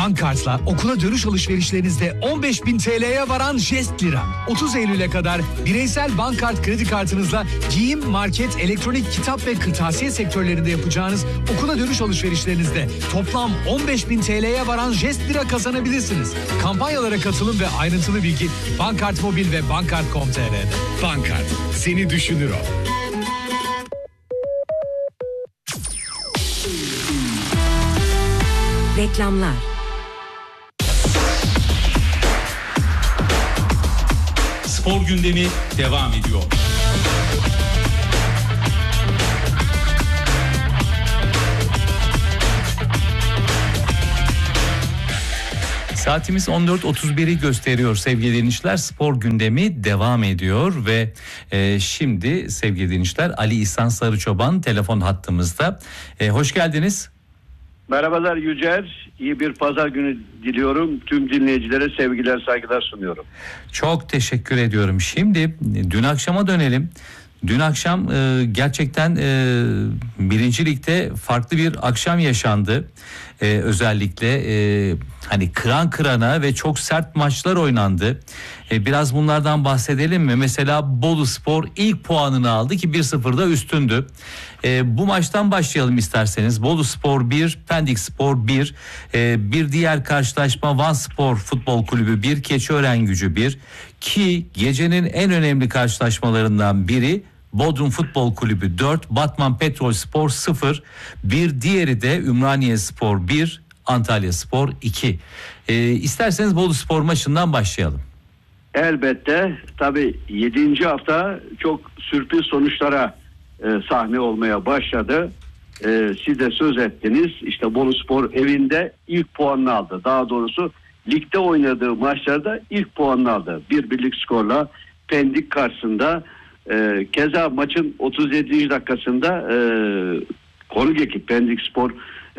Bankart'la okula dönüş alışverişlerinizde 15.000 TL'ye varan jest lira. 30 Eylül'e kadar bireysel Bankart kredi kartınızla giyim, market, elektronik, kitap ve kırtasiye sektörlerinde yapacağınız okula dönüş alışverişlerinizde toplam 15.000 TL'ye varan jest lira kazanabilirsiniz. Kampanyalara katılın ve ayrıntılı bilgi Bankart Mobil ve Bankart.com.tr'de. Bankart, seni düşünür o. Reklamlar. Spor gündemi devam ediyor. Saatimiz 14.31'i gösteriyor sevgili dinleyiciler. Spor gündemi devam ediyor ve şimdi sevgili dinleyiciler Ali İhsan Sarıçoban telefon hattımızda. Hoş geldiniz. Merhabalar Yücel. İyi bir pazar günü diliyorum. Tüm dinleyicilere sevgiler, saygılar sunuyorum. Çok teşekkür ediyorum. Şimdi dün akşama dönelim. Dün akşam gerçekten 1. Lig'de farklı bir akşam yaşandı. Özellikle hani kıran kırana ve çok sert maçlar oynandı. Biraz bunlardan bahsedelim mi? Mesela Boluspor ilk puanını aldı ki 1-0'da üstündü. Bu maçtan başlayalım isterseniz. Boluspor 1, Pendikspor 1. Bir diğer karşılaşma Vanspor Futbol Kulübü 1, Keçiören-Gücü 1. Ki gecenin en önemli karşılaşmalarından biri Bodrum Futbol Kulübü 4, Batman Petrolspor 0. Bir diğeri de Ümraniyespor 1, Antalyaspor 2. İsterseniz Boluspor maçından başlayalım. Elbette tabii 7. hafta çok sürpriz sonuçlara sahne olmaya başladı. Siz de söz ettiniz. İşte Boluspor evinde ilk puanını aldı. Daha doğrusu ligde oynadığı maçlarda ilk puanını aldı. 1-1'lik skorla Pendik karşısında. Keza maçın 37. dakikasında konuk ekip Pendikspor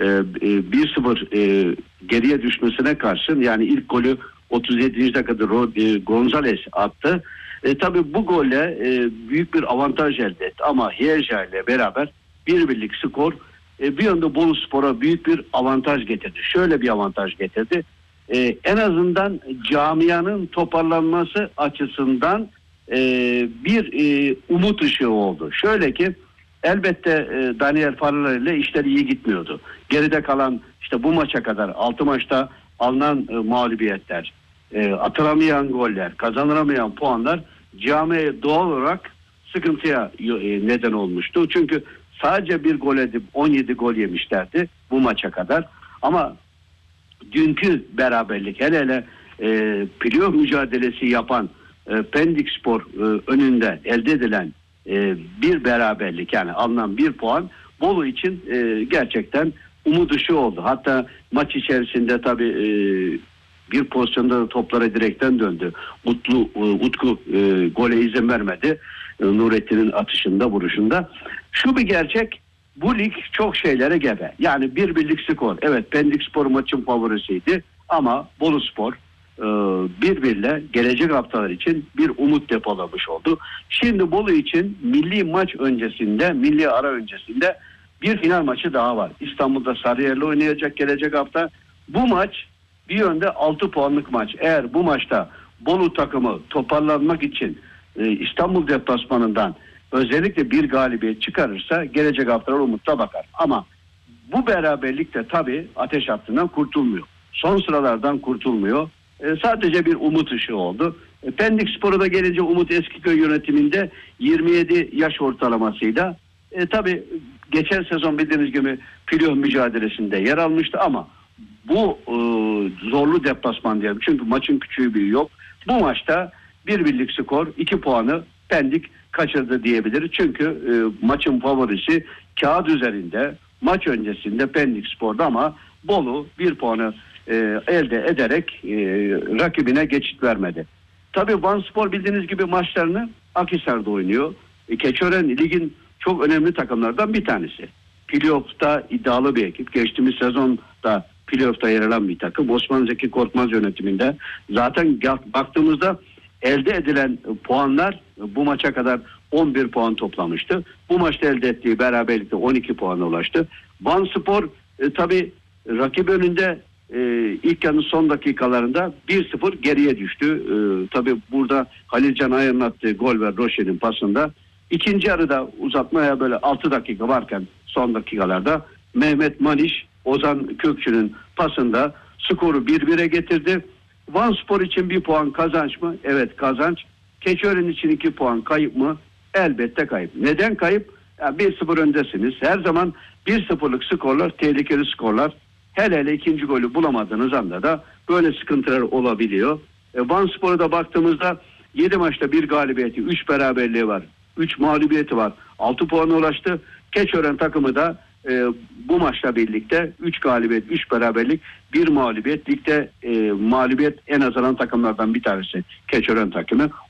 1-0 geriye düşmesine karşın, yani ilk golü 37. dakikada Gonzales attı. Tabii bu golle büyük bir avantaj elde etti ama Hierja ile beraber 1-1'lik skor bir yönde Boluspor'a büyük bir avantaj getirdi. Şöyle bir avantaj getirdi. En azından camianın toparlanması açısından bir umut ışığı oldu. Şöyle ki elbette Daniel Farrar ile işler iyi gitmiyordu. Geride kalan işte bu maça kadar 6 maçta alınan mağlubiyetler, atılamayan goller, kazanılamayan puanlar camiye doğal olarak sıkıntıya neden olmuştu. Çünkü sadece bir gol edip 17 gol yemişlerdi bu maça kadar. Ama dünkü beraberlik, hele playoff mücadelesi yapan Pendikspor önünde elde edilen bir beraberlik, yani alınan bir puan Bolu için gerçekten umut ışığı oldu. Hatta maç içerisinde tabii bir pozisyonda da toplara direkten döndü. Utku gole izin vermedi. Nurettin'in atışında, vuruşunda. Şu bir gerçek, bu lig çok şeylere gebe. Yani 1-1'lik skor. Evet, Pendikspor maçın favorisiydi ama Boluspor 1-1'le gelecek haftalar için bir umut depolamış oldu. Şimdi Bolu için milli ara öncesinde bir final maçı daha var. İstanbul'da Sarıyer'le oynayacak gelecek hafta. Bu maç bir yönde 6 puanlık maç. Eğer bu maçta Bolu takımı toparlanmak için İstanbul deplasmanından özellikle bir galibiyet çıkarırsa gelecek haftalar umutla bakar. Ama bu beraberlik de tabii ateş hattından kurtulmuyor. Son sıralardan kurtulmuyor. Sadece bir umut ışığı oldu. Pendikspor'a da gelince Umut Eskiköy yönetiminde 27 yaş ortalamasıyla tabii geçen sezon bildiğiniz gibi playoff mücadelesinde yer almıştı ama bu zorlu deplasman diyelim. Çünkü maçın küçüğü büyüğü yok. Bu maçta 1-1'lik skor, 2 puanı Pendik kaçırdı diyebiliriz. Çünkü maçın favorisi kağıt üzerinde maç öncesinde Pendikspor'da ama Bolu 1 puanı elde ederek rakibine geçit vermedi. Tabii Vanspor bildiğiniz gibi maçlarını Akhisar'da oynuyor. Keçiören ligin çok önemli takımlardan bir tanesi. Playoff'ta iddialı bir ekip. Geçtiğimiz sezonda playoff'ta yer alan bir takım. Osman Zeki Korkmaz yönetiminde. Zaten baktığımızda elde edilen puanlar bu maça kadar 11 puan toplamıştı. Bu maçta elde ettiği beraberlikte 12 puana ulaştı. Vanspor tabii rakip önünde ilk yarının son dakikalarında 1-0 geriye düştü. Tabii burada Halilcan Ayar'ın attığı gol ve Roşe'nin pasında. İkinci yarıda uzatmaya böyle 6 dakika varken son dakikalarda Mehmet Maniş, Ozan Kökçü'nün pasında skoru 1-1'e getirdi. Vanspor için 1 puan kazanç mı? Evet, kazanç. Keçiören için 2 puan kayıp mı? Elbette kayıp. Neden kayıp? 1-0 öndesiniz. Her zaman 1-0'lık skorlar tehlikeli skorlar. Hele ikinci golü bulamadığınız anda da böyle sıkıntılar olabiliyor. Vanspor'a da baktığımızda 7 maçta 1 galibiyeti, 3 beraberliği var. 3 mağlubiyeti var. 6 puana ulaştı. Keçiören takımı da bu maçla birlikte 3 galibiyet, 3 beraberlik, 1 mağlubiyet. Ligde mağlubiyet en azalan takımlardan bir tanesi Keçiören takımı.